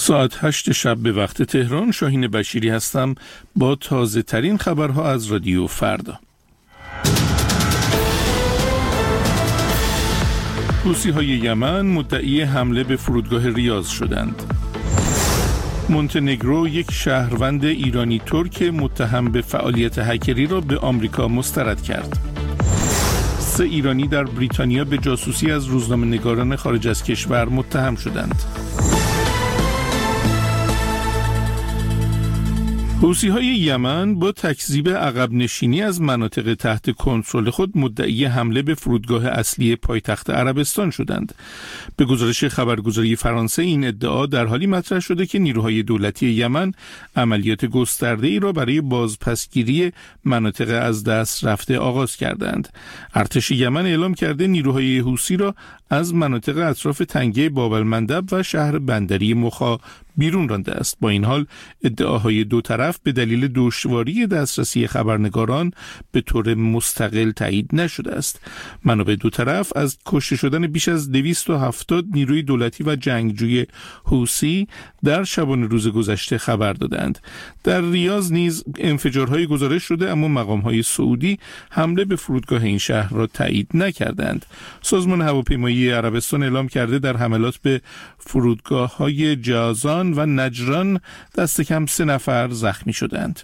ساعت 8 شب به وقت تهران. شاهین بشیری هستم با تازه ترین خبرها از رادیو فردا. حوثی‌های یمن مدعی حمله به فرودگاه ریاض شدند. مونتنگرو یک شهروند ایرانی ترک متهم به فعالیت هکری را به آمریکا مسترد کرد. 3 ایرانی در بریتانیا به جاسوسی از روزنامه‌نگاران خارج از کشور متهم شدند. حوثی‌های یمن با تکذیب عقب نشینی از مناطق تحت کنترل خود مدعی حمله به فرودگاه اصلی پایتخت عربستان شدند. به گزارش خبرگزاری فرانسه این ادعا در حالی مطرح شده که نیروهای دولتی یمن عملیات گسترده‌ای را برای بازپسگیری مناطق از دست رفته آغاز کردند. ارتش یمن اعلام کرده نیروهای حوثی را از مناطق اطراف تنگه باب المندب و شهر بندری مخا بیرون رانده است. با این حال ادعاهای دو طرف به دلیل دشواری دسترسی خبرنگاران به طور مستقل تایید نشده است. منابع دو طرف از کشته شدن بیش از 270 نیروی دولتی و جنگجوی حوثی در شبانه روز گذشته خبر دادند. در ریاض نیز انفجارهای گزارش شده، اما مقامهای سعودی حمله به فرودگاه این شهر را تایید نکردند. سازمان هواپیمایی عربستان اعلام کرده در حملات به فرودگاه‌های جازان و نجران دست کم 3 نفر زخمی شدند.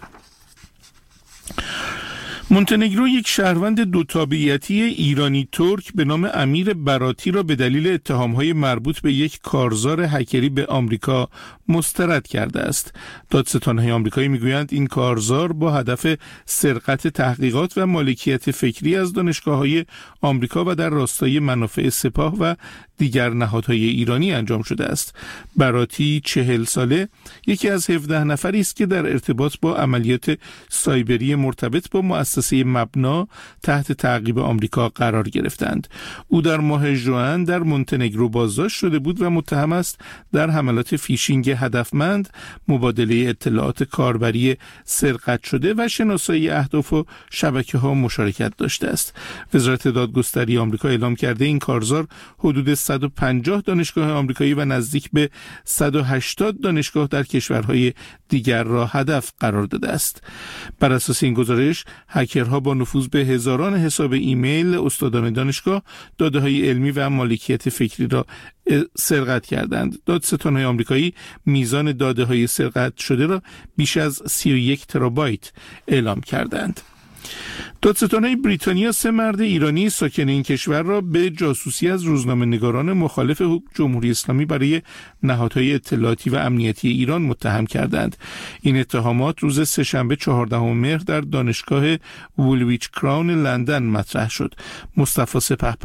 مونتنگرو یک شهروند دو تابعیتی ایرانی ترک به نام امیر براتی را به دلیل اتهام‌های مربوط به یک کارزار هکری به آمریکا مسترد کرده است. دادستان‌های آمریکایی می‌گویند این کارزار با هدف سرقت تحقیقات و مالکیت فکری از دانشگاه‌های آمریکا و در راستای منافع سپاه و دیگر نهادهای ایرانی انجام شده است. براتی 40 ساله یکی از 17 نفری است که در ارتباط با عملیات سایبری مرتبط با مؤسسه مبنا تحت تعقیب آمریکا قرار گرفتند. او در ماه ژوئن در مونتنگرو بازداشت شده بود و متهم است در حملات فیشینگ هدفمند، مبادله اطلاعات کاربری سرقت شده و شناسایی اهداف و شبکه‌ها مشارکت داشته است. وزارت دادگستری آمریکا اعلام کرده این کارزار حدود 150 دانشگاه آمریکایی و نزدیک به 180 دانشگاه در کشورهای دیگر را هدف قرار داده است. بر اساس این گزارش هکرها با نفوذ به هزاران حساب ایمیل استادان دانشگاه داده‌های علمی و مالکیت فکری را سرقت کردند. دادستان‌های آمریکایی میزان داده‌های سرقت شده را بیش از 31 ترابایت اعلام کردند. دادستان‌های بریتانیا 3 مرد ایرانی ساکن این کشور را به جاسوسی از روزنامه‌نگاران مخالف جمهوری اسلامی برای نهادهای اطلاعاتی و امنیتی ایران متهم کردند. این اتهامات روز سه‌شنبه 14 مهر در دانشگاه وولویچ کراون لندن مطرح شد. مصطفی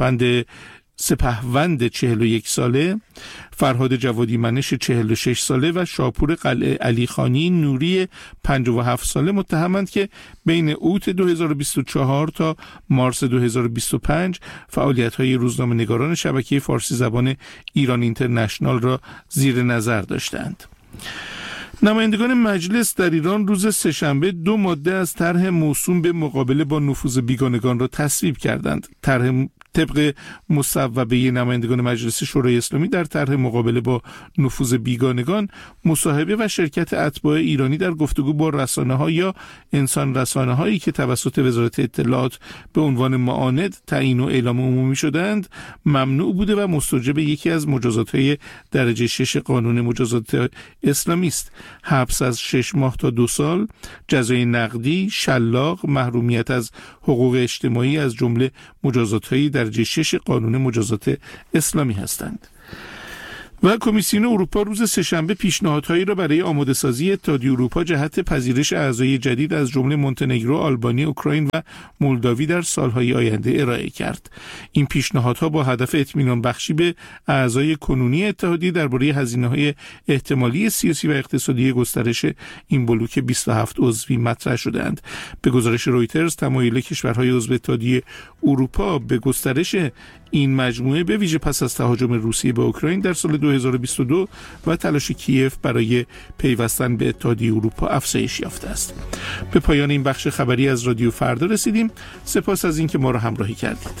سپهوند 41 ساله، فرهاد جوادی منش 46 ساله و شاپور قلعه علیخانی نوری 57 ساله متهمند که بین اوت 2024 تا مارس 2025 فعالیت‌های روزنامه‌نگاران شبکه فارسی زبان ایران اینترنشنال را زیر نظر داشتند. نمایندگان مجلس در ایران روز سه‌شنبه 2 ماده از طرح موسوم به مقابله با نفوذ بیگانگان را تصویب کردند. طرح طبق مصوبه نمایندگان مجلس شورای اسلامی در طرح مقابله با نفوذ بیگانگان، مصاحبه و شرکت اتباع ایرانی در گفتگو با رسانه‌ها یا انسان رسانه‌هایی که توسط وزارت اطلاعات به عنوان معاند تعیین و اعلام عمومی شدند ممنوع بوده و مستوجب یکی از مجازات‌های درجه 6 قانون مجازات اسلامی است: حبس از 6 ماه تا 2 سال، جزای نقدی، شلاق، محرومیت از حقوق اجتماعی از جمله مجازات‌های درجه 6 قانون مجازات اسلامی هستند. و کمیسیون اروپا روز سه‌شنبه پیشنهادهایی را برای آماده‌سازی اتحادیه اروپا جهت پذیرش اعضای جدید از جمله مونتنگرو، آلبانی، اوکراین و مولداوی در سالهای آینده ارائه کرد. این پیشنهادها با هدف اطمینان بخشی به اعضای کنونی اتحادیه درباره هزینه‌های احتمالی سیاسی و اقتصادی گسترش این بلوک 27 عضوی مطرح شدند. به گزارش رویترز، تمایل کشورهای عضو اتحادیه اروپا به گسترش این مجموعه به ویژه پس از تهاجم روسیه به اوکراین در سال 2022 و تلاش کیف برای پیوستن به اتحادیه اروپا افزایش یافته است. به پایان این بخش خبری از رادیو فردا رسیدیم. سپاس از اینکه ما را همراهی کردید.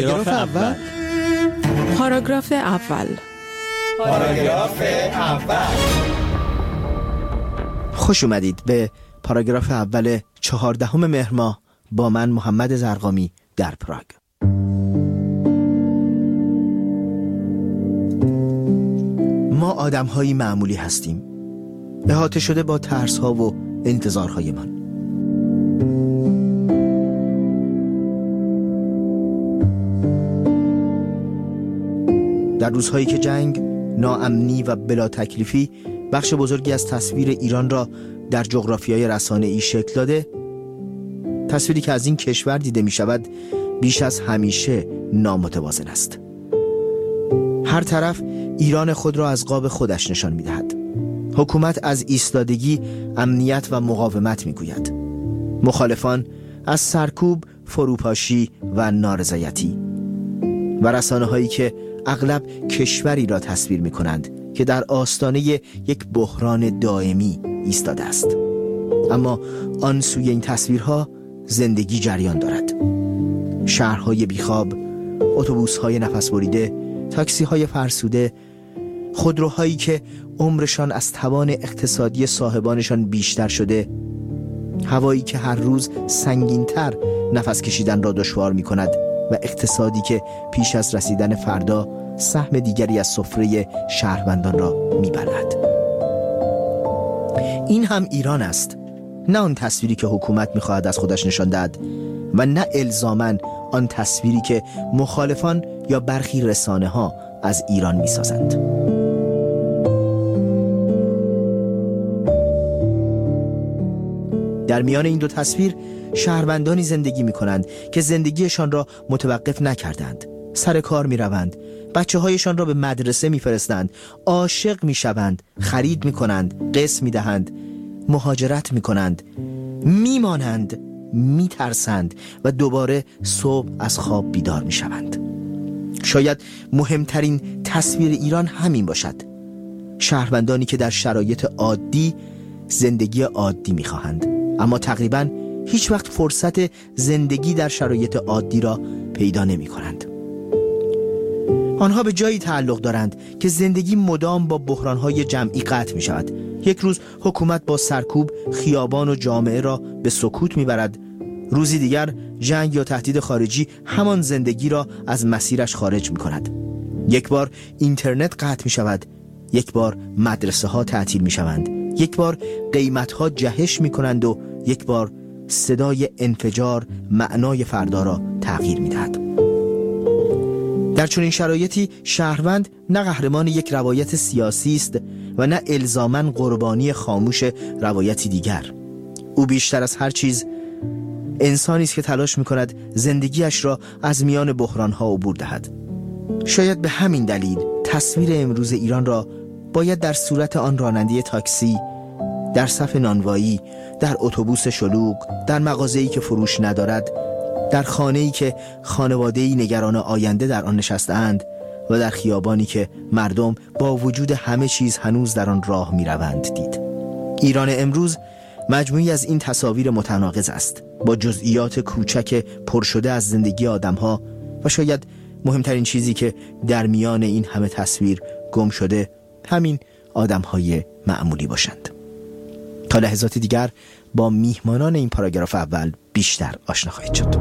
پاراگراف اول. پاراگراف اول. پاراگراف اول. خوش اومدید به پاراگراف اول 14 مهر ماه با من محمد زرقامی در پراگ. ما آدم‌های معمولی هستیم، احاطه شده با ترس‌ها و انتظارهایمان. در روزهایی که جنگ، ناامنی و بلا تکلیفی بخش بزرگی از تصویر ایران را در جغرافیای رسانه‌ای شکل داده، تصویری که از این کشور دیده می شود بیش از همیشه نامتوازن است. هر طرف ایران خود را از قاب خودش نشان می دهد. حکومت از ایستادگی، امنیت و مقاومت می گوید. مخالفان از سرکوب، فروپاشی و نارضایتی. و رسانه هایی که اغلب کشوری را تصویر می کنند که در آستانه یک بحران دائمی ایستاده است. اما آن سوی این تصویرها زندگی جریان دارد. شهرهای بیخواب، اتوبوس‌های نفس بریده، تاکسی‌های فرسوده، خودروهایی که عمرشان از توان اقتصادی صاحبانشان بیشتر شده، هوایی که هر روز سنگین‌تر نفس کشیدن را دشوار می‌کند و اقتصادی که پیش از رسیدن فردا سهم دیگری از سفره شهروندان را می‌بلعد. این هم ایران است، نه آن تصویری که حکومت می‌خواهد از خودش نشان دهد و نه الزاماً آن تصویری که مخالفان یا برخی رسانه‌ها از ایران می‌سازند. در میان این دو تصویر شهروندانی زندگی می‌کنند که زندگیشان را متوقف نکردند. سر کار می‌روند، بچه‌هایشان را به مدرسه می‌فرستند، عاشق می‌شوند، خرید می‌کنند، قسط می‌دهند، مهاجرت می‌کنند، میمانند، میترسند و دوباره صبح از خواب بیدار میشوند. شاید مهمترین تصویر ایران همین باشد. شهروندانی که در شرایط عادی زندگی عادی میخواهند، اما تقریباً هیچ وقت فرصت زندگی در شرایط عادی را پیدا نمی کنند. آنها به جایی تعلق دارند که زندگی مدام با بحرانهای جمعی قطع می شود. یک روز حکومت با سرکوب خیابان و جامعه را به سکوت می برد. روزی دیگر جنگ یا تهدید خارجی همان زندگی را از مسیرش خارج می کند. یک بار اینترنت قطع می شود، یک بار مدرسه ها تعطیل می شوند، یک بار قیمت ها جهش می کنند و یک بار صدای انفجار معنای فردا را تغییر می دهد. در چنین شرایطی شهروند نه قهرمان یک روایت سیاسی است و نه الزاماً قربانی خاموش روایتی دیگر. او بیشتر از هر چیز انسانی است که تلاش می‌کند زندگیش را از میان بحران‌ها عبور دهد. شاید به همین دلیل تصویر امروز ایران را باید در صورت آن راننده تاکسی، در صف نانوایی، در اتوبوس شلوغ، در مغازه‌ای که فروش ندارد، در خانه‌ای که خانواده‌ای نگران آینده در آن نشسته‌اند و در خیابانی که مردم با وجود همه چیز هنوز در آن راه می‌روند دید. ایران امروز مجموعی از این تصاویر متناقض است، با جزئیات کوچک پر شده از زندگی آدم‌ها و شاید مهمترین چیزی که در میان این همه تصویر گم شده همین آدم‌های معمولی باشند. تا لحظات دیگر با میهمانان این پاراگراف اول بیشتر آشنا خواهید شد.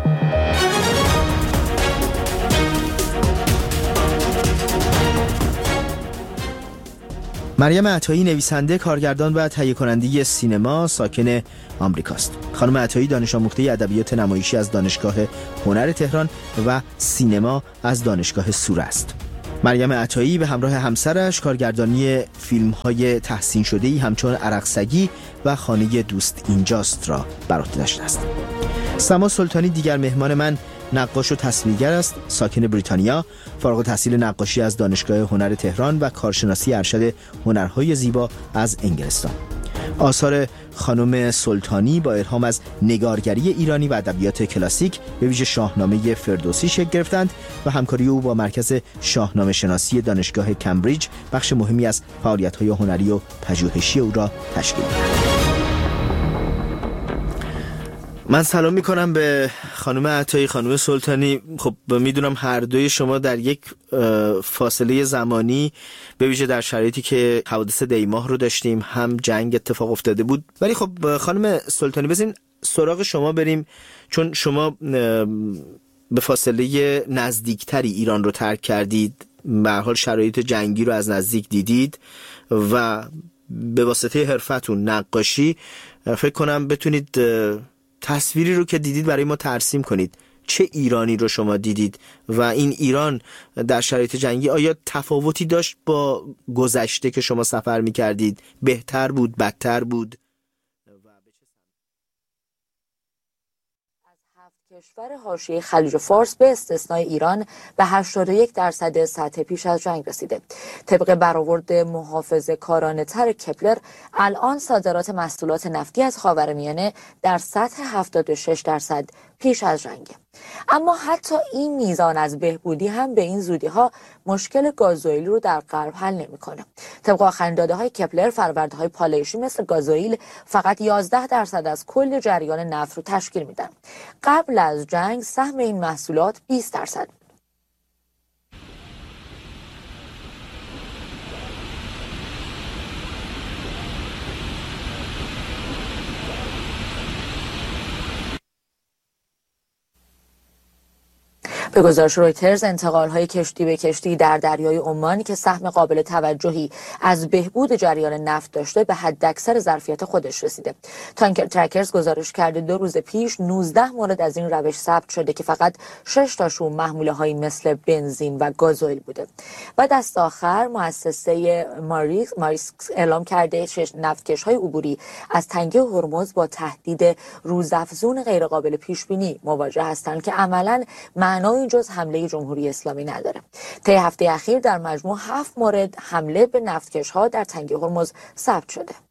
مریم عطایی نویسنده، کارگردان و تهیه کننده سینما، ساکن آمریکاست. خانم عطایی دانش آموخته ادبیات نمایشی از دانشگاه هنر تهران و سینما از دانشگاه سوره است. مریم عطایی به همراه همسرش کارگردانی فیلم‌های تحسین شده‌ای همچون عرقسگی و خانه دوست اینجاست را بر عهده داشته است. سما سلطانی دیگر مهمان من نقاش و تصویرگر است، ساکن بریتانیا، فارغ التحصیل نقاشی از دانشگاه هنر تهران و کارشناسی ارشد هنرهای زیبا از انگلستان. آثار خانم سلطانی با الهام از نگارگری ایرانی و ادبیات کلاسیک به ویژه شاهنامه فردوسی شکل گرفتند و همکاری او با مرکز شاهنامه شناسی دانشگاه کمبریج بخش مهمی از فعالیت‌های هنری و پژوهشی او را تشکیل داد. من سلام میکنم به خانم عطایی، خانم سلطانی. خب میدونم هر دوی شما در یک فاصله زمانی به ویژه در شرایطی که حوادث دیماه رو داشتیم هم جنگ اتفاق افتاده بود، ولی خب خانم سلطانی بزنین سراغ شما بریم، چون شما به فاصله نزدیکتری ایران رو ترک کردید، به هر حال شرایط جنگی رو از نزدیک دیدید و به واسطه حرفتون نقاشی فکر کنم بتونید تصویری رو که دیدید برای ما ترسیم کنید. چه ایرانی رو شما دیدید و این ایران در شرایط جنگی آیا تفاوتی داشت با گذشته که شما سفر می‌کردید؟ بهتر بود، بدتر بود؟ کشور حاشیه خلیج فارس به استثنای ایران به 81% سطح پیش از جنگ رسیده. طبق برآورد محافظه‌کارانه تر کپلر، الان صادرات محصولات نفتی از خاورمیانه در سطح 76% پیش از جنگه. اما حتی این میزان از بهبودی هم به این زودی ها مشکل گازوئیل رو در غرب حل نمیکنه. طبق آخرین داده های کپلر، فروردهای پالایشی مثل گازوئیل فقط 11% از کل جریان نفت رو تشکیل میدن. قبل از جنگ سهم این محصولات 20%. به گزارش رویترز، انتقال‌های کشتی به کشتی در دریای عمان که سهم قابل توجهی از بهبود جریان نفت داشته به حداکثر ظرفیت خودش رسیده. تانکر ترکرز گزارش کرده 2 روز پیش 19 مورد از این روش ثبت شده که فقط 6 تاشون محموله‌هایی مثل بنزین و گازوئیل بوده. و دست آخر مؤسسه ماریسک اعلام کرده نفتکش‌های عبوری از تنگه هرمز با تهدید روزافزون غیرقابل پیش‌بینی مواجه هستند که عملاً معنای جز حمله جمهوری اسلامی نداره. طی هفته اخیر در مجموع 7 مورد حمله به نفتکش‌ها در تنگه هرمز ثبت شده.